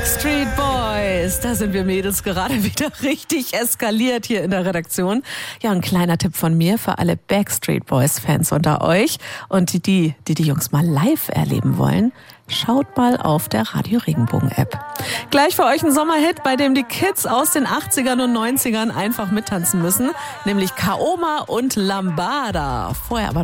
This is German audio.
Backstreet Boys, da sind wir Mädels gerade wieder richtig eskaliert hier in der Redaktion. Ja, ein kleiner Tipp von mir für alle Backstreet Boys Fans unter euch und die Jungs mal live erleben wollen. Schaut mal auf der Radio Regenbogen App. Gleich für euch ein Sommerhit, bei dem die Kids aus den 80ern und 90ern einfach mittanzen müssen, nämlich Kaoma und Lambada. Vorher aber